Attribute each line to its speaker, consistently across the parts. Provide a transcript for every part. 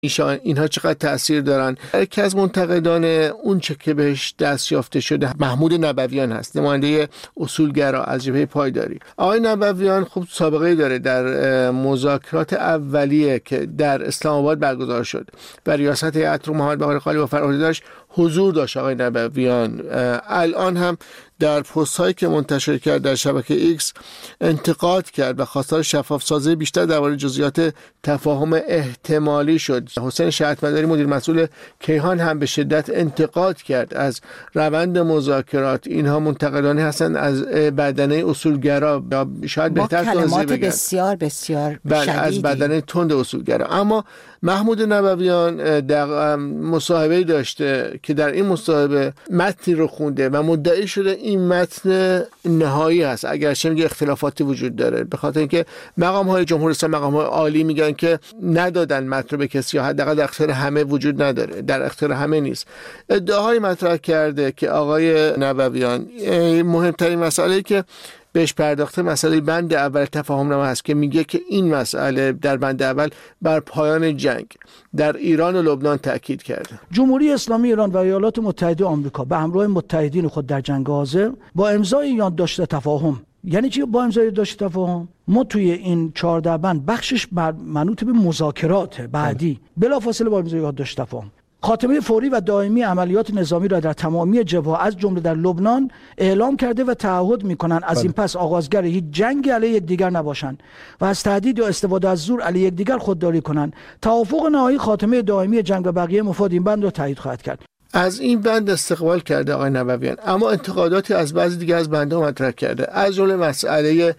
Speaker 1: اینها چقدر تأثیر دارن. یکی از منتقدان اون چه که بهش دست یافته شده محمود نبویان هست، نماینده اصولگرا از جبهه پایداری. آقای نبویان خب سابقه داره در مذاکرات اولیه که در اسلام آباد برگزار شد و ریاست هیئت رو محمد باقر خالی و فراری داشت حضور داشت. آقای نبویان الان هم در پست هایی که منتشر کرد در شبکه ایکس انتقاد کرد و خواستار شفاف سازی بیشتر درباره جزئیات تفاهم احتمالی شد. حسین شهادتمداری مدیر مسئول کیهان هم به شدت انتقاد کرد از روند مذاکرات. اینها منتقدانی هستند از بدنه اصولگرا، شاید بهتر توضیح بگم
Speaker 2: بسیار بسیار شدیدی
Speaker 1: از بدنه تند اصولگرا. اما محمود نبویان در مصاحبه‌ای داشته که در این مصاحبه متنی رو خونده و مدعی شده این متن نهایی هست، اگرچه میگه اختلافاتی وجود داره، به خاطر اینکه مقام‌های جمهوری اسلامی، مقام‌های عالی میگن که ندادن متن رو به کسی، یا حداقل در اختیار همه وجود نداره، در اختیار همه نیست. ادعاهای مطرح کرده که آقای نبویان مهمترین مسئله‌ای که بهش پرداخته مسئله بند اول تفاهمنامه هست که میگه که این مسئله در بند اول بر پایان جنگ در ایران و لبنان تاکید کرده.
Speaker 3: جمهوری اسلامی ایران و ایالات متحده آمریکا به همراه متحدین خود در جنگ غزه با امضای یادداشت تفاهم، یعنی چی با امضای یادداشت تفاهم؟ ما توی این 14 بند بخشش منوط به مذاکرات بعدی بلافاصله با امضای یادداشت تفاهم خاتمه فوری و دائمی عملیات نظامی را در تمامی جبهه‌ها از جمله در لبنان اعلام کرده و تعهد می‌کنند از این پس آغازگر هیچ جنگی علیه یکدیگر نباشند و از تهدید یا استفاده از زور علیه یکدیگر خودداری کنند. توافق نهایی خاتمه دائمی جنگ و بقیه مفاد این بند را تایید خواهد کرد.
Speaker 1: از این بند استقبال کرده آقای نبویان، اما انتقاداتی از بعضی دیگر از بندها مطرح کرده، از جمله مسئله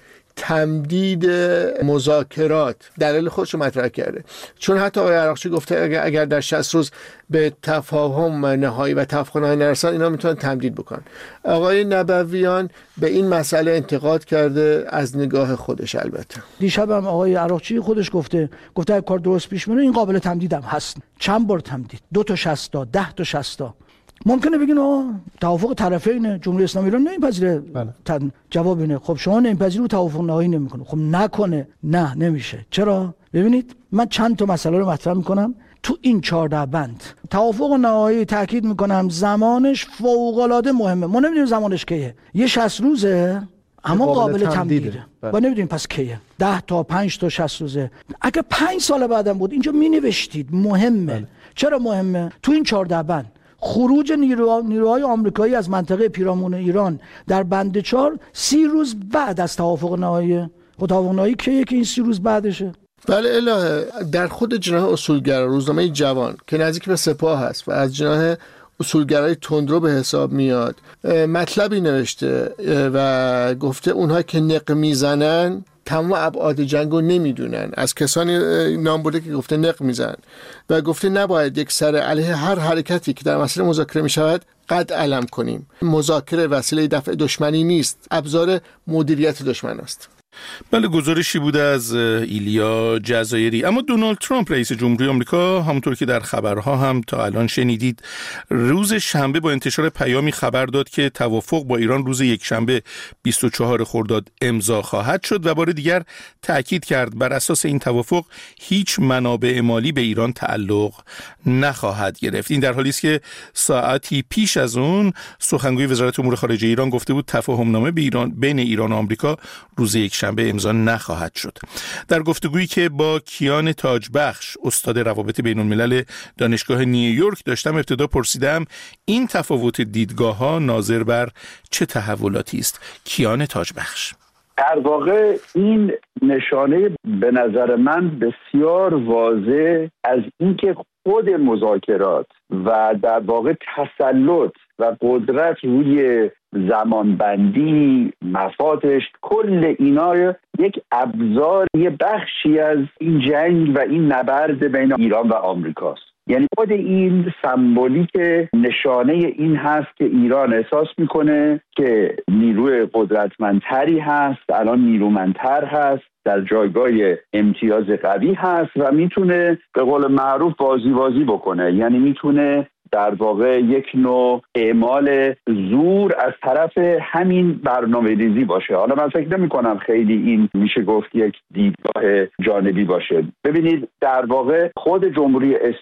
Speaker 1: تمدید مذاکرات دلیل خودش رو مطرح کرده، چون حتی آقای عراقچی گفته اگر در 60 روز به تفاهم نهایی و توافق نهایی نرسن اینا میتونن تمدید بکنن. آقای نبویان به این مسئله انتقاد کرده از نگاه خودش. البته
Speaker 3: دیشب هم آقای عراقچی خودش گفته اگه کار درست پیش بره این قابل تمدید هم هست. چند بار تمدید؟ 2 تا 60 تا 10 تا 60 تا. ممکنه بگین توافق طرفین جمهوری اسلامی ایران نمیپذیره. جواب اینه خب شما نمیپذیرید توافق نهایی نمیکنه. خب نکنه. نه نمیشه. چرا؟ ببینید من چند تا مسئله رو مطرح میکنم تو این 14 بند. توافق نهایی تاکید میکنم زمانش فوق العاده مهمه. ما نمیدونیم زمانش کیه. یه 60 روزه اما قابل تمدیده. ما نمیدونیم پس کیه. 10 تا 5 تا 60 روزه. اگه 5 سال بعدم بود اینجا مینوشتید مهمه. چرا مهمه؟ تو این 14 بند خروج نیروهای آمریکایی از منطقه پیرامون ایران در بند 4 30 روز بعد از توافق نهایی. توافق نهایی کیه که این 30 روز بعدشه؟
Speaker 1: بله الهه. در خود جناح اصولگرا روزنامه جوان که نزدیک به سپاه هست و از جناح اصولگرای تندرو به حساب میاد مطلبی نوشته و گفته اونها که نق میزنن تمام ابعاد جنگو نمیدونن. از کسانی نام برده که گفته نق میزن و گفته نباید یک سر علیه هر حرکتی که در مسیر مذاکره میشود قد علم کنیم. مذاکره وسیله دفع دشمنی نیست، ابزار مدیریت دشمن است.
Speaker 4: بله، گزارشی بوده از ایلیا جزایری. اما دونالد ترامپ رئیس جمهوری آمریکا همونطور که در خبرها هم تا الان شنیدید روز شنبه با انتشار پیامی خبر داد که توافق با ایران روز یکشنبه 24 خرداد امضا خواهد شد و بار دیگر تأکید کرد بر اساس این توافق هیچ منابع مالی به ایران تعلق نخواهد گرفت. این در حالی است که ساعتی پیش از اون سخنگوی وزارت امور خارجه ایران گفته بود تفاهمنامه بین ایران و آمریکا روز یکشنبه امضا نخواهد شد. در گفتگویی که با کیان تاجبخش استاد روابط بین الملل دانشگاه نیویورک داشتم ابتدا پرسیدم این تفاوت دیدگاه‌ها ناظر بر چه تحولاتی است. کیان تاجبخش:
Speaker 5: در واقع این نشانه به نظر من بسیار واضح از اینکه خود مذاکرات و در واقع تسلط و قدرت روی زمانبندی، مفادش، کل اینا یک ابزار، یه بخشی از این جنگ و این نبرد بین ایران و آمریکاست. یعنی خود این سمبولیک نشانه این هست که ایران احساس میکنه که نیروی قدرتمندتری هست، الان نیرومندتر هست، در جایگاه امتیاز قوی هست و میتونه به قول معروف بازی بکنه. یعنی میتونه در واقع یک نوع اعمال زور از طرف همین برنامه‌ریزی باشه. حالا من فکر نمی‌کنم خیلی این میشه گفت یک دیدگاه جانبی باشه. ببینید در واقع خود جمهوری